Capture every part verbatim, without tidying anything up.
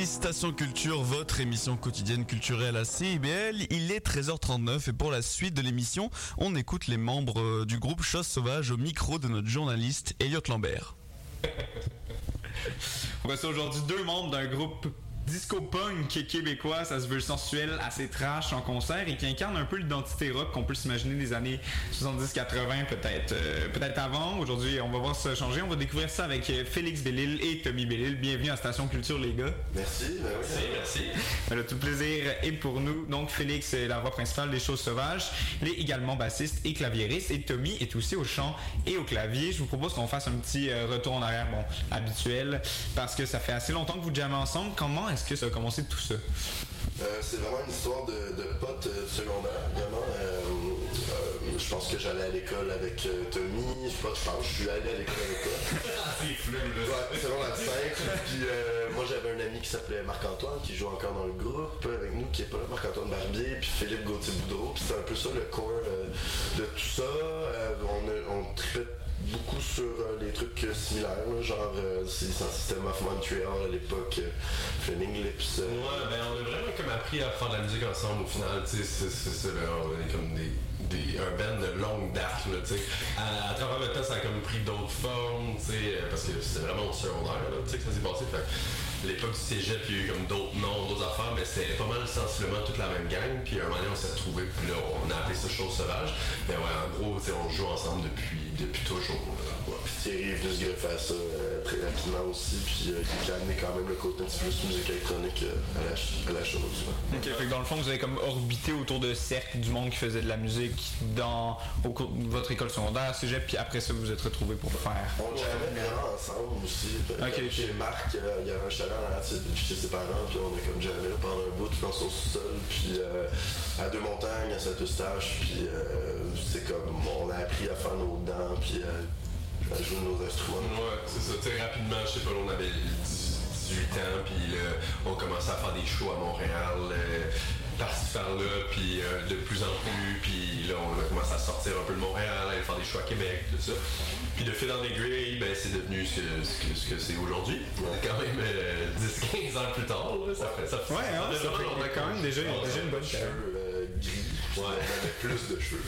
Ici Station Culture, votre émission quotidienne culturelle à C I B L. Il est treize heures trente-neuf et pour la suite de l'émission, on écoute les membres du groupe Chose Sauvage au micro de notre journaliste Elliot Lambert. On reçoit aujourd'hui deux membres d'un groupe disco-punk québécois, ça se veut sensuel, assez trash en concert et qui incarne un peu l'identité rock qu'on peut s'imaginer des années soixante-dix quatre-vingts, peut-être euh, peut-être avant. Aujourd'hui, on va voir ça changer. On va découvrir ça avec Félix Bellil et Tommy Bellil. Bienvenue à Station Culture, les gars. Merci. Ben oui, merci, merci. Ben là, tout le plaisir est pour nous. Donc, Félix est la voix principale des Choses Sauvages. Il est également bassiste et claviériste. Et Tommy est aussi au chant et au clavier. Je vous propose qu'on fasse un petit euh, retour en arrière, bon, habituel, parce que ça fait assez longtemps que vous jammez ensemble. Comment est-ce que ça a commencé tout ça? Euh, c'est vraiment une histoire de, de potes euh, secondaire, vraiment. Euh, euh, je pense que j'allais à l'école avec euh, Tommy, je pense, je pense que je suis allé à l'école avec toi. C'est flou, là. Ouais, c'est vraiment la cinq. Puis euh, moi j'avais un ami qui s'appelait Marc-Antoine, qui joue encore dans le groupe avec nous, qui est pas là, Marc-Antoine Barbier, puis Philippe Gauthier-Boudreau. Puis c'est un peu ça le core euh, de tout ça. Euh, on, a, on tripait beaucoup sur euh, les trucs euh, similaires, là, genre euh, System of Montreal à l'époque, euh, Flaming Lips. Euh. Ouais, ben on a vraiment comme appris à faire de la musique ensemble au final, tu sais, c'est, c'est ça, là, on est comme des, des, un band de longue date, là, tu sais. À, à travers le temps, ça a comme pris d'autres formes, tu sais, parce que c'était vraiment au secondaire, là, tu sais, que ça s'est passé, fait l'époque du cégep, il y a eu comme d'autres noms, d'autres affaires, mais c'était pas mal sensiblement toute la même gang, puis à un moment donné, on s'est retrouvés, puis là, on a appelé ça Chose Sauvage, mais ouais, en gros, tu sais, on joue ensemble depuis, depuis toujours, là. Ouais, puis Thierry est venu se greffer à ça euh, très rapidement aussi, puis euh, qui a amené quand même le côté un petit peu plus musique électronique euh, à, la, à la chose. Ouais. Ok, fait que dans le fond, vous avez comme orbité autour de cercles du monde qui faisait de la musique dans au cours de votre école secondaire, cégep, puis après ça, vous vous êtes retrouvés pour faire. On jammait vraiment ensemble aussi. Okay, chez okay. Marc, euh, il y avait un chalet en arrière chez ses parents, puis on a comme jammé là pendant un bout dans son sous-sol, puis euh, à Deux-Montagnes, à Saint-Eustache, puis euh, c'est comme, on a appris à faire nos dents, puis euh, à jouer nos instruments. Ouais, c'est ça, tu sais, rapidement, je sais pas, on avait dix-huit ans, puis là, on commençait à faire des shows à Montréal, euh, par-ci par-là, puis euh, de plus en plus, puis là, on a commencé à sortir un peu de Montréal, aller faire des shows à Québec, tout ça. Puis de fil en aiguille, ben, c'est devenu ce que, ce que, ce que c'est aujourd'hui. On est quand même euh, dix quinze ans plus tard, là, ça fait ça. Ouais, hein, ça fait, on a quand même déjà, on déjà une bonne carrière. Euh, gris, ouais. On avait plus de cheveux.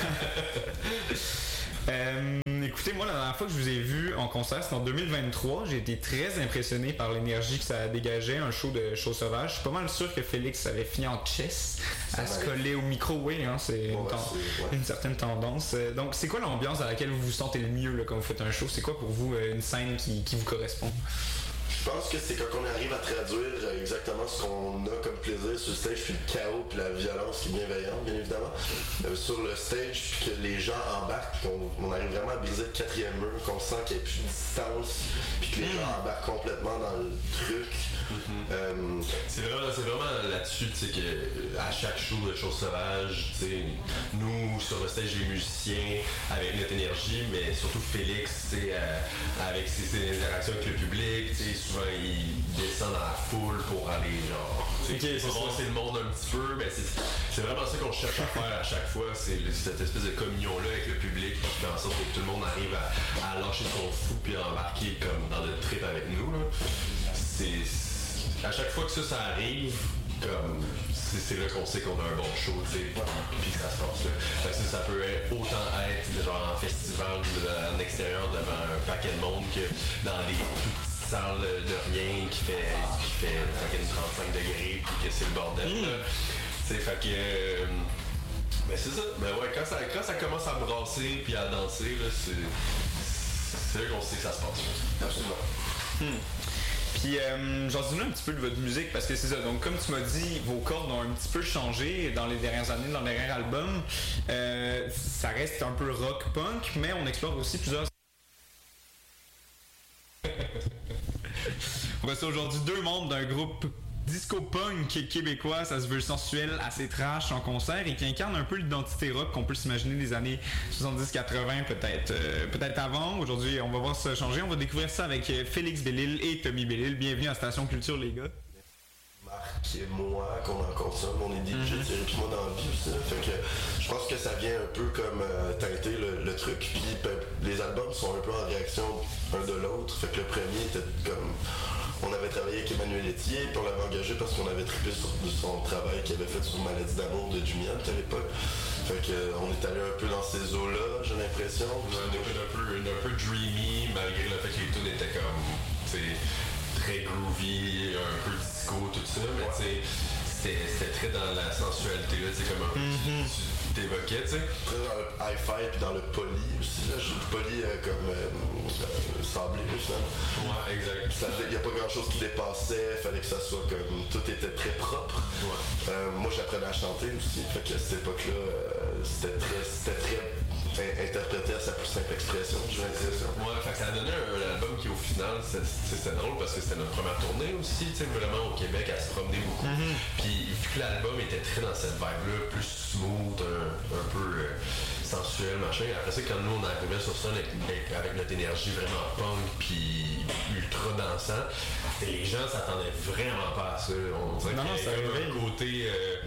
Euh, écoutez, moi, la dernière fois que je vous ai vu en concert, c'était en deux mille vingt-trois. J'ai été très impressionné par l'énergie que ça dégageait, un show de Chose Sauvage. Je suis pas mal sûr que Félix avait fini en chess à se coller au micro. Oui, hein, c'est, ouais, une, ten- c'est ouais. une certaine tendance. Donc, c'est quoi l'ambiance dans laquelle vous vous sentez le mieux là, quand vous faites un show? C'est quoi pour vous une scène qui, qui vous correspond? Je pense que c'est quand on arrive à traduire exactement ce qu'on a comme plaisir sur le stage, puis le chaos, puis la violence qui est bienveillante, bien évidemment, euh, sur le stage, puis que les gens embarquent, qu'on on arrive vraiment à briser le quatrième mur, qu'on sent qu'il n'y a plus de distance, puis que les gens embarquent complètement dans le truc. Mm-hmm. Euh, c'est, vraiment, c'est vraiment là-dessus, tu sais, qu'à chaque show de Chose Sauvage, tu sais, nous, sur le stage, les musiciens, avec notre énergie, mais surtout Félix, tu sais, euh, avec ses, ses interactions avec le public, tu sais, souvent il descend dans la foule pour aller genre okay, pour avancer le monde un petit peu, mais c'est, c'est vraiment ça qu'on cherche à faire à chaque fois, c'est le, cette espèce de communion là avec le public qui fait en sorte que tout le monde arrive à, à lâcher son fou puis à embarquer comme dans le trip avec nous là. C'est, c'est à chaque fois que ça ça arrive comme c'est, c'est là qu'on sait qu'on a un bon show, tu sais, puis que ça se passe là. Fait que ça, ça peut être, autant être genre en festival en extérieur devant un paquet de monde que dans les tout petits salles de rien qui fait qui fait trente-cinq degrés puis que c'est le bordel. Mmh. Tu sais, fait que euh, mais c'est ça. Mais ouais, quand ça quand ça commence à brasser puis à danser là, c'est c'est là qu'on sait que ça se passe. Absolument. Mmh. Puis, euh, j'en dis un petit peu de votre musique parce que c'est ça. Donc, comme tu m'as dit, vos cordes ont un petit peu changé dans les dernières années, dans les derniers albums. Euh, ça reste un peu rock punk, mais on explore aussi plusieurs. On reçoit aujourd'hui deux membres d'un groupe disco-punk québécois, ça se veut sensuel, assez trash en concert et qui incarne un peu l'identité rock qu'on peut s'imaginer des années soixante-dix quatre-vingts, peut-être euh, peut-être avant. Aujourd'hui, on va voir ça changer. On va découvrir ça avec Félix Bellil et Tommy Bellil. Bienvenue à Station Culture, les gars. Marc et moi, qu'on en consomme, on est D J, Thierry puis moi dans la vie aussi. Fait que je pense que ça vient un peu comme euh, teinter le, le truc. Puis ben, les albums sont un peu en réaction un de l'autre. Fait que le premier était comme on avait travaillé avec Emmanuel Etier, puis on l'avait engagé parce qu'on avait trippé sur son travail qu'il avait fait sur Maladie d'amour de Jumian à l'époque. Fait que euh, on est allé un peu dans ces eaux-là, j'ai l'impression. Ouais, un, peu, un, peu, un peu dreamy, malgré le fait que les tunes étaient comme, tu sais, très groovy, un peu disco, tout ça, mais ouais. tu sais, c'était, c'était très dans la sensualité, là, tu sais, comme un peu mm-hmm. tu, tu t'évoquais, tu sais. Très dans le hi-fi puis dans le poly aussi, là, j'ai le poly euh, comme euh, euh, sablé, finalement. Ouais, exact. Il n'y a pas grand-chose qui dépassait, fallait que ça soit comme, tout était très propre. Ouais. Euh, moi, j'apprenais à chanter aussi, fait que à cette époque-là, euh, c'était très, c'était très interprété à sa plus simple expression, j'ai l'impression. Ouais, fait que ça a donné un, un album qui au final, c'est, c'était drôle parce que c'était notre première tournée aussi, tu sais, vraiment au Québec, à se promener beaucoup. Mm-hmm. Puis vu que l'album était très dans cette vibe-là, plus smooth, un, un peu euh, sensuel, machin. Après ça, quand nous on arrivait sur scène avec, avec notre énergie vraiment punk puis ultra dansant, les gens s'attendaient vraiment pas à ça. On dirait non, qu'il y avait un côté... Euh,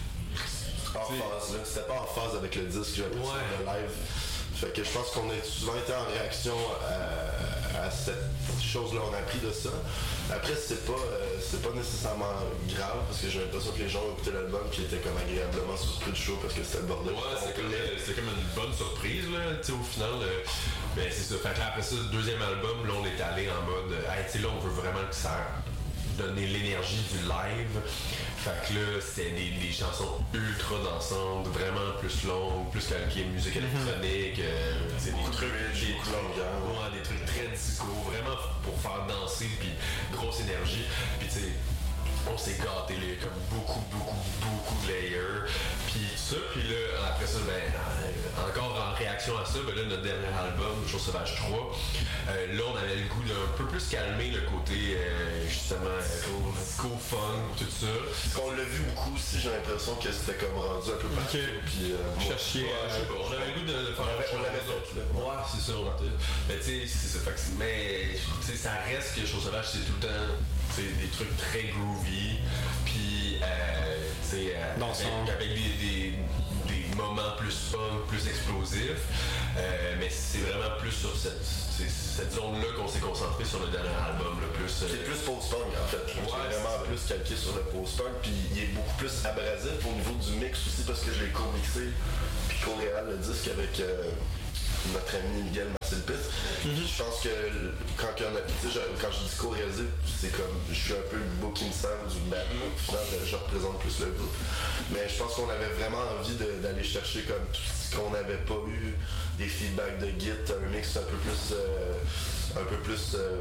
en phase, là. C'était pas en phase avec le disque, j'ai l'impression, ouais. de live. Fait que je pense qu'on a souvent été en réaction à, à cette chose-là, on a appris de ça. Après, c'est pas, euh, c'est pas nécessairement grave, parce que j'ai l'impression que les gens ont écouté l'album qui était comme agréablement surpris du show parce que c'était le bordel. Ouais, c'est comme, c'est comme une bonne surprise, là, tu sais, au final. Euh, ben c'est ça. Fait que après ça, le deuxième album, là, on est allé en mode, hey, tu sais, là, on veut vraiment que ça donner l'énergie du live. Fait que là, c'était des, des chansons ultra dansantes, vraiment plus longues, plus calquées, musique électronique, euh, c'est des trucs, des, ouais, des trucs très disco, vraiment pour faire danser, puis grosse énergie. Puis tu sais, on s'est gâté là, comme beaucoup, beaucoup, beaucoup de layers. Puis tout ça, puis là, après ça, ben, encore en réaction à ça, ben là, notre dernier album, Chose Sauvage trois, euh, là, on avait le goût d'un peu plus calmer le côté, euh, justement, disco, fun, tout ça. On l'a vu beaucoup aussi, j'ai l'impression que c'était comme rendu un peu partout. Okay. Puis, euh, cherchier, ouais, je sais pas, on avait le goût de, de faire on, avait, on l'avait fait, là. Ouais, c'est ça. Mais tu sais, c'est ça. Fait que, mais, tu sais, ça reste que Chose Sauvage, c'est tout le temps, c'est des trucs très groovy, puis, euh, tu sais, avec, avec des, des, des moments plus fun, plus explosifs, euh, mais c'est vraiment plus sur cette, cette zone-là qu'on s'est concentré sur le dernier album, le plus... Qui est plus post-punk, en fait. Ouais, c'est vraiment c'est plus calqué sur le post-punk, puis il est beaucoup plus abrasif au niveau du mix aussi, parce que je l'ai co-mixé, puis co-réal le disque avec... Euh, notre ami Miguel Marcel-Pitts. Mm-hmm. Je pense que quand, on a, quand je dis co-réalisé, c'est comme je suis un peu le booking sound du band. Au final, je représente plus le groupe. Mais je pense qu'on avait vraiment envie de, d'aller chercher comme tout ce qu'on n'avait pas eu, des feedbacks de Git, un mix un peu plus euh, un peu plus euh,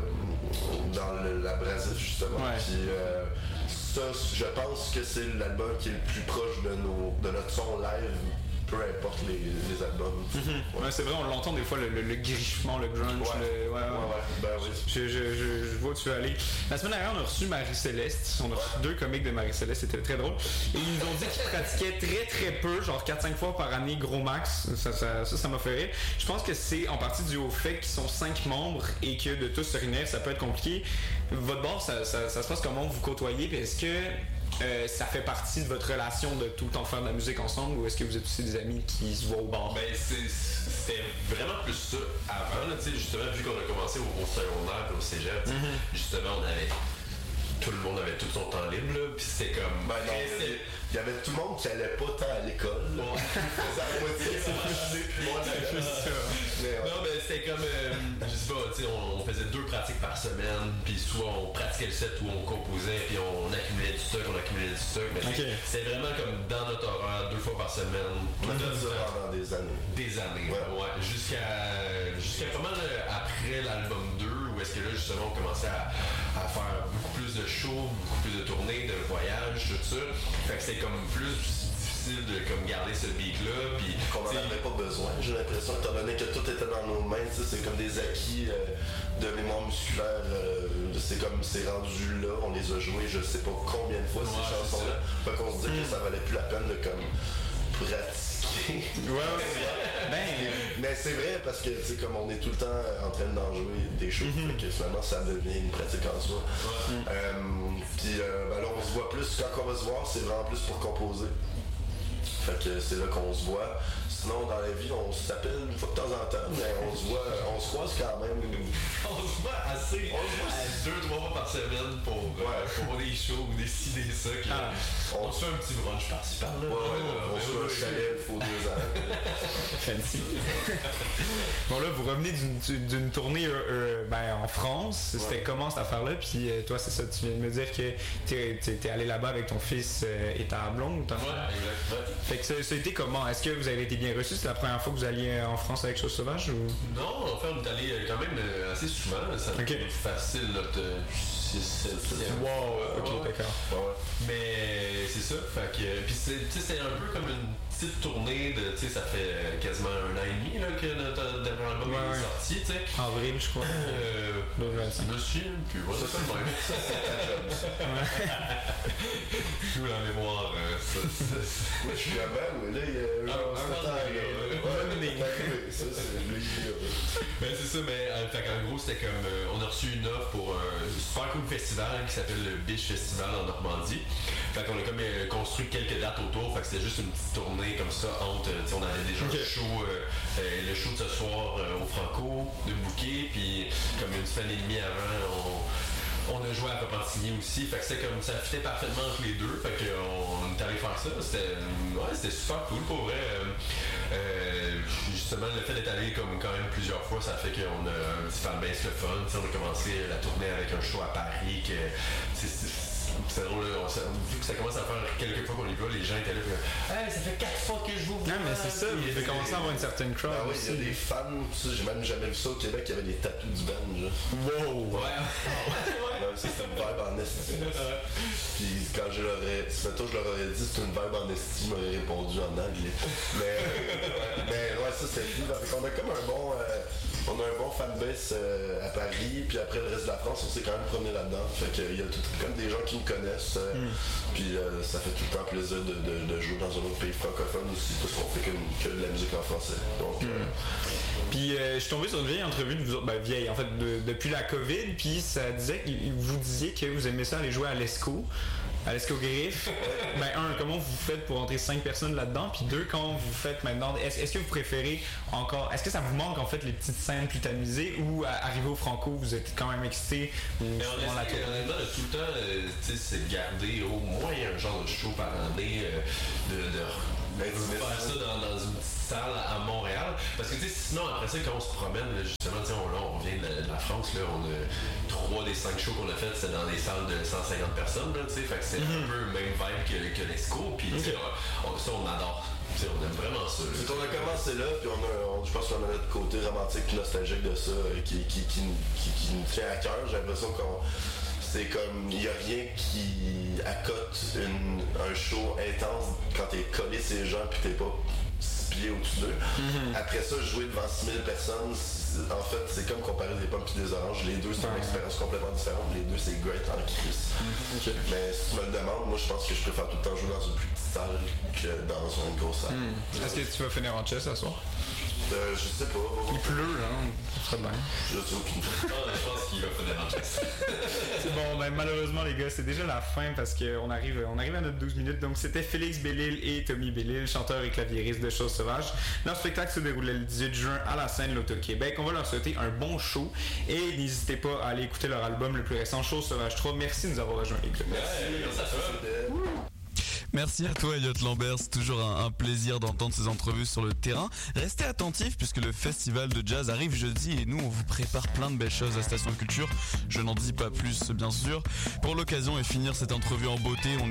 dans le, l'abrasif justement. Ouais. Puis, euh, ça, je pense que c'est l'album qui est le plus proche de, nos, de notre son live. Peu importe les, les albums. Mm-hmm. Ouais. Ouais, c'est vrai, on l'entend des fois, le, le, le grichement, le grunge. Ouais. Le, ouais, ouais. ouais, ouais. Ben oui. Je, je, je, je vois où tu veux aller. La semaine dernière, on a reçu Marie-Céleste. On a reçu deux comiques de Marie-Céleste, c'était très drôle. Et ils nous ont dit qu'ils pratiquaient très très peu, genre quatre cinq fois par année, gros max. Ça, ça, ça, ça m'a fait rire. Je pense que c'est en partie dû au fait qu'ils sont cinq membres et que de tous se réunir, ça peut être compliqué. Votre bord, ça, ça, ça se passe comment vous côtoyez? Puis est-ce que Euh, ça fait partie de votre relation de tout le temps faire de la musique ensemble ou est-ce que vous êtes aussi des amis qui se voient au bar? Ben c'est, c'était vraiment plus ça avant, là, justement, vu qu'on a commencé au, au secondaire et au cégep, mm-hmm. justement, on avait tout le monde avait tout son temps libre, là, pis c'était comme... Ben non, il y avait tout le monde qui allait pas tant à l'école, là. Ouais. Ça a moitié, c'est moi, c'est ça. Non, mais c'était comme, euh, je sais pas, tu sais, on, on faisait deux pratiques par semaine, puis soit on pratiquait le set ou on composait, puis on accumulait du stock, on accumulait du stock, mais okay. C'était vraiment comme dans notre horaire, deux fois par semaine. On a fait ça pendant des années. Des années, ouais. ouais jusqu'à, jusqu'à pas mal après l'album deux, où est-ce que là, justement, on commençait à, à faire beaucoup plus de shows, beaucoup plus de tournées, de voyages, tout ça. Fait que c'était comme plus difficile de comme garder ce beat-là. Puis qu'on n'en avait pas besoin, j'ai l'impression, étant donné que tout était dans nos mains, c'est comme des acquis euh, de mémoire musculaire. Euh, c'est comme c'est rendu là, on les a joués je sais pas combien de fois, ouais, ces chansons-là. Fait qu'on se dit mmh. que ça valait plus la peine de comme pratiquer. Ouais, ouais. Ben, mais c'est vrai parce que tu sais comme on est tout le temps en train d'en jouer des choses, mm-hmm. fait que finalement ça devient une pratique en soi. Ouais. Euh, puis euh, ben là on se voit plus, quand on va se voir, c'est vraiment plus pour composer. Fait que c'est là qu'on se voit. sinon, dans la vie, on s'appelle une fois de temps en temps, mais on se voit, on se croise quand même. On se voit assez, on se voit deux, trois fois par semaine pour, ouais. euh, pour des shows ou des ci, des ça. Ah. On, on se fait un petit brunch par-ci par-là. Ouais, ouais, on, on se fait un chalet, il faut deux ans. Fancy. Bon là, vous revenez d'une, d'une tournée euh, euh, ben, en France. C'était ouais. comment cette affaire-là? Puis euh, toi, c'est ça, tu viens de me dire que t'es, t'es, t'es allé là-bas avec ton fils euh, et ta blonde ou ta ouais, exact. Fait que ça, ça a été comment? Est-ce que vous avez été bien reçus? C'était la première fois que vous alliez en France avec Chose Sauvage? Ou... Non, en fait, on est allé quand même assez souvent. Ça a été okay. facile, notre six sept Wow, ok, ouais, d'accord. Ouais. Mais c'est ça. Fait que, puis c'est, c'est un peu comme une petite tournée de, tu sais, ça fait quasiment un an et demi là, que notre dernier album ouais, est sorti, tu sais. Avril, je crois. Euh, je me souviens plus. Ouais, ça fait le même. D'où la mémoire. Euh, ça, ça, ça. Moi, je suis avant, mais là, il y a un ça, c'est lui. Ben, c'est ça, mais euh, fait qu'en gros, c'était comme. Euh, on a reçu une offre pour un super cool festival qui s'appelle le Biche Festival en Normandie. Fait qu'on a comme euh, construit quelques dates autour. Fait que c'était juste une petite tournée comme ça entre. Euh, on avait déjà okay. le show, euh, euh, le show de ce soir euh, au Franco de Bouquet, puis comme une semaine et demie avant, on. On a joué à Repentigny aussi, fait que c'était comme ça fitait parfaitement entre les deux, fait qu'on est allé faire ça, c'était, ouais, c'était super cool pour vrai. Euh, justement, le fait d'être allé comme quand même plusieurs fois, ça fait qu'on a un petit fanbase le fun. T'sais, on a commencé la tournée avec un show à Paris, que c'est, c'est, c'est drôle, on, vu que ça commence à faire quelques fois qu'on y va, les gens étaient là, puis hey, ça fait quatre fois que je vous vois. Non, mais c'est ça, vous avez commencé à avoir une certaine crowd. Ah oui, il y a des fans, ça, j'ai même jamais vu ça au Québec, il y avait des tatous du band, genre. Wow! Ouais, ouais. Non, ça, c'était une vibe en esti. Puis quand je leur ai, si mettons, je leur aurais dit c'est une vibe en esti, ils m'auraient répondu en anglais. Mais, euh, mais ouais, ça, c'était fou. On a comme un bon. Euh, On a un bon fanbase euh, à Paris, puis après le reste de la France, on s'est quand même promené là-dedans. Fait qu'il y a tout, comme des gens qui me connaissent, euh, mm. puis euh, ça fait tout le temps plaisir de, de, de jouer dans un autre pays francophone aussi, parce qu'on fait que, que de la musique en français. Donc, mm. euh, puis euh, je suis tombé sur une vieille entrevue de vous, ben vieille en fait, de, depuis la COVID, puis ça disait que vous disiez que vous aimez ça aller jouer à l'Esco. À l'Esco-Griffe, ben un, comment vous faites pour entrer cinq personnes là-dedans, puis deux, quand vous faites maintenant, est-ce, est-ce que vous préférez encore, est-ce que ça vous manque en fait les petites scènes plus tamisées, ou à, arrivé au Franco, vous êtes quand même excité? Mais on la tournée? Honnêtement, tout le temps, euh, c'est de garder au moins un genre de show par année, euh, de, de Ben, faire ça dans, dans une petite salle à Montréal, parce que tu sais, sinon après ça quand on se promène là, justement, on, là, on vient de la, de la France, là, on a trois des cinq shows qu'on a fait, c'était dans des salles de cent cinquante personnes, là, fait que c'est mm-hmm. un peu le même vibe que, que l'Esco, puis okay. on, ça on adore. T'sais, on aime vraiment ça. Là. C'est qu'on a commencé là, puis on a, on, je pense qu'on a notre côté romantique et nostalgique de ça qui, qui, qui, qui, qui nous tient à cœur. J'ai l'impression qu'on c'est comme, il n'y a rien qui accote une, un show intense quand t'es collé ces gens puis t'es pas six pieds au-dessus d'eux. Mm-hmm. Après ça, jouer devant six mille personnes, en fait, c'est comme comparer des pommes et des oranges. Les deux, c'est une expérience complètement différente. Les deux, c'est great en crise. Mm-hmm. Okay. Mais si tu me le demandes, moi, je pense que je préfère tout le temps jouer dans une plus petite salle que dans une grosse salle. Mm. Est-ce que tu vas finir en chess ce soir? Euh, je sais pas. Il pleut, hein? Ça serait bien. Je sais aucune. Je pense qu'il va finir en chess. C'est bon, ben malheureusement, les gars, c'est déjà la fin parce qu'on arrive, on arrive à notre douze minutes. Donc, c'était Félix Bellil et Tommy Bellil, chanteur et claviériste de Chose Sauvage. Leur spectacle se déroulait le dix-huit juin à la scène l'Auto-Québec. On va leur souhaiter un bon show et n'hésitez pas à aller écouter leur album le plus récent, Chose Sauvage trois. Merci de nous avoir rejoints, les gars. Merci. Merci à toi. Merci à toi, Elliot Lambert. C'est toujours un, un plaisir d'entendre ces entrevues sur le terrain. Restez attentifs puisque le festival de jazz arrive jeudi et nous, on vous prépare plein de belles choses à Station Culture. Je n'en dis pas plus, bien sûr. Pour l'occasion et finir cette entrevue en beauté, on